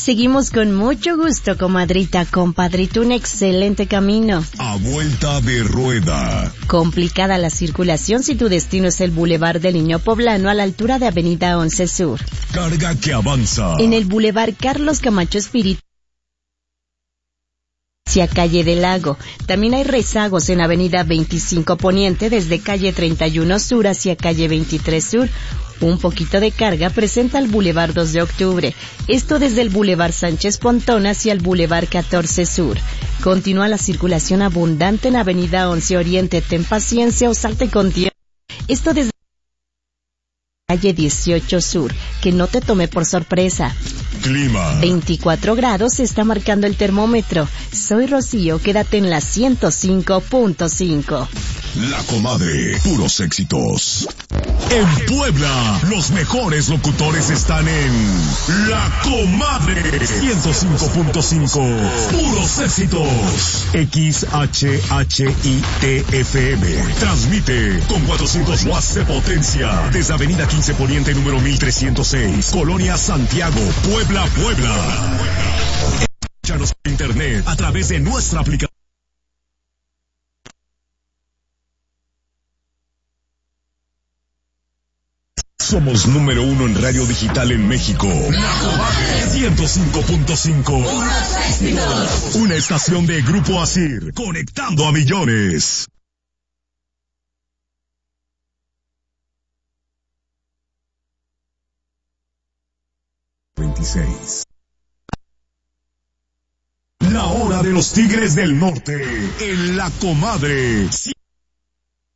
Seguimos con mucho gusto, comadrita, compadrito, un excelente camino. A vuelta de rueda. Complicada la circulación si tu destino es el Boulevard del Niño Poblano a la altura de Avenida 11 Sur. Carga que avanza. En el Boulevard Carlos Camacho Espíritu hacia Calle del Lago. También hay rezagos en Avenida 25 Poniente desde Calle 31 Sur hacia Calle 23 Sur. Un poquito de carga presenta el Boulevard 2 de Octubre. Esto desde el Boulevard Sánchez Pontón hacia el Boulevard 14 Sur. Continúa la circulación abundante en Avenida 11 Oriente. Ten paciencia o salte con tiempo. Esto desde Calle 18 Sur. Que no te tome por sorpresa. Clima. 24 grados se está marcando el termómetro. Soy Rocío, quédate en la 105.5. La Comadre, puros éxitos. En Puebla, los mejores locutores están en La Comadre 105.5. Puros éxitos. XHHITFM. Transmite con 400 watts de potencia desde Avenida 15 Poniente número 1306, Colonia Santiago, Puebla, Puebla. Escúchanos por internet a través de nuestra aplicación. Somos número 1 en radio digital en México. La Comadre 105.5. Una estación de Grupo Asir, conectando a millones. La hora de los Tigres del Norte en La Comadre.